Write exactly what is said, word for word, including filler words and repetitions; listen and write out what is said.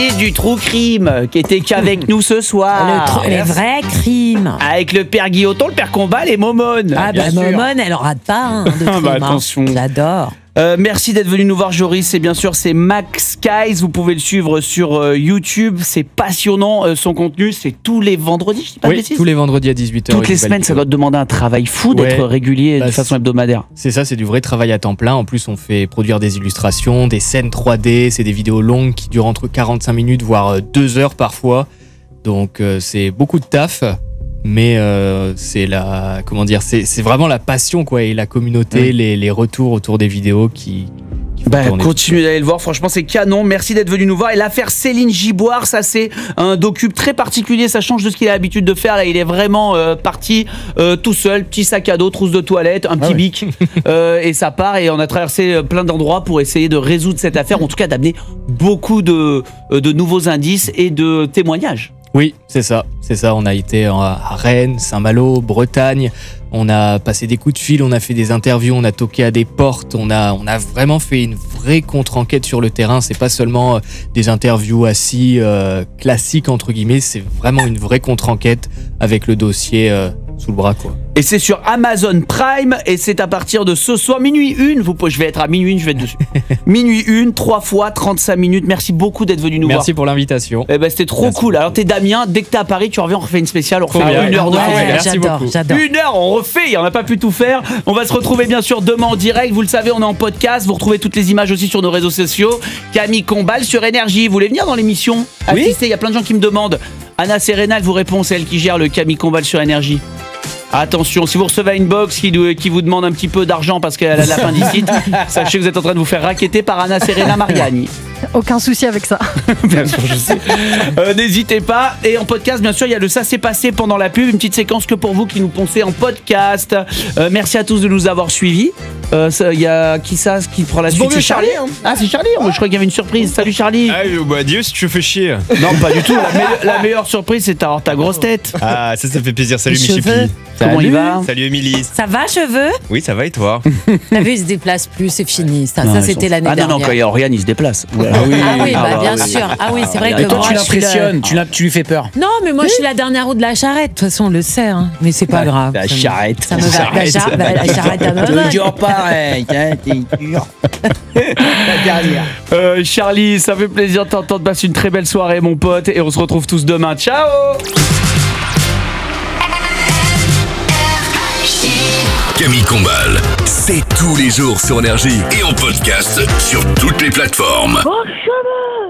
spécialiste du true crime, qui était qu'avec nous ce soir. Le tr- les vrais crimes. Avec le père Guilloton, le père Combal et Momone. Ah bah Momone, elle en rate pas hein, de crime. Bah, attention. Hein. J'adore. Euh, merci d'être venu nous voir, Joris. Et bien sûr, c'est Max Skies. Vous pouvez le suivre sur euh, YouTube. C'est passionnant. Euh, son contenu, c'est tous les vendredis. Je dis pas de Oui, bêtises. tous les vendredis à dix-huit heures. Toutes les semaines, ça doit te demander un travail fou d'être Ouais. régulier Bah, de façon hebdomadaire. C'est ça, c'est du vrai travail à temps plein. En plus, on fait produire des illustrations, des scènes trois D. C'est des vidéos longues qui durent entre quarante-cinq minutes, voire deux heures parfois. Donc, euh, c'est beaucoup de taf. Mais euh, c'est la, comment dire, c'est, c'est vraiment la passion quoi, et la communauté, Oui. les, les retours autour des vidéos qui, qui font Bah, tourner. continuez d'aller le voir, franchement c'est canon, merci d'être venu nous voir. Et l'affaire Céline Giboire, ça c'est un docu très particulier, ça change de ce qu'il a l'habitude de faire. Là il est vraiment euh, parti euh, tout seul, petit sac à dos, trousse de toilette, un petit Ah ouais. bic euh, et ça part, et on a traversé euh, plein d'endroits pour essayer de résoudre cette affaire, en tout cas d'amener beaucoup de, euh, de nouveaux indices et de témoignages. Oui, c'est ça, c'est ça. On a été à Rennes, Saint-Malo, Bretagne. On a passé des coups de fil, on a fait des interviews, on a toqué à des portes. On a, on a vraiment fait une vraie contre-enquête sur le terrain. C'est pas seulement des interviews assis euh, classiques entre guillemets. C'est vraiment une vraie contre-enquête avec le dossier euh, sous le bras, quoi. Et c'est sur Amazon Prime, et c'est à partir de ce soir, minuit une, vous, je vais être à minuit une, je vais être dessus. minuit une, trois fois, trente-cinq minutes. Merci beaucoup d'être venu nous voir. Merci pour l'invitation. Eh ben, c'était trop Merci cool. beaucoup. Alors t'es Damien, dès que t'es à Paris, tu reviens, on refait une spéciale, on refait Trop bien. une heure de Ouais, festival. merci j'adore, beaucoup. j'adore. Une heure, on refait, on n'a pas pu tout faire. On va se retrouver bien sûr demain en direct. Vous le savez, on est en podcast. Vous retrouvez toutes les images aussi sur nos réseaux sociaux. Camille Combal sur Énergie. Vous voulez venir dans l'émission assister? Il y a plein de gens qui me demandent. Anna Serena, elle vous répond, c'est elle qui gère le Camille Combal sur Énergie. Attention, si vous recevez une box qui, qui vous demande un petit peu d'argent parce qu'elle a de l'appendicite, sachez que vous êtes en train de vous faire racketter par Anna Serena Mariani. Aucun souci avec ça. Bien sûr, je sais. Euh, n'hésitez pas. Et en podcast, bien sûr, il y a le Ça s'est passé pendant la pub. Une petite séquence que pour vous qui nous pensez en podcast. Euh, merci à tous de nous avoir suivis. Euh, ça, il y a qui ça qui prend la suite? bon vieux C'est Charlie. Charlie, hein. Ah, c'est Charlie. Moi, je crois qu'il y avait une surprise. Salut Charlie. Ah, bah adieu si tu fais chier. Non, pas du tout. La, me- la meilleure surprise, c'est d'avoir ta grosse tête. Ah, ça, ça fait plaisir. Salut Les Michipi. cheveux. Comment il va? Salut Émilie. Ça va, cheveux? Oui, ça va et toi? T'as vu, il se déplace plus, c'est fini. Ça, Non, ça ils c'était sont- l'année Ah non, dernière. non, quand il y a Oriane, il se déplace. Ah oui, bah, Ah, bien bah, oui. sûr. Ah oui, c'est vrai Et que toi, moi, tu je suis le- l'impressionnes, tu, l'as- tu lui fais peur. Non, mais moi, je suis la dernière roue de la charrette. De toute façon, on le sait, hein. Mais c'est pas grave. La Ça me- charrette. Ça me va. La, Charrette. char- bah, la charrette à Tu me dure pareil, hein, t'es dur. La dernière. Euh, Charlie, ça fait plaisir de t'entendre. Passe une très belle soirée, mon pote. Et on se retrouve tous demain. Ciao! Camille Combal, c'est tous les jours sur Énergie et en podcast sur toutes les plateformes. Bon chemin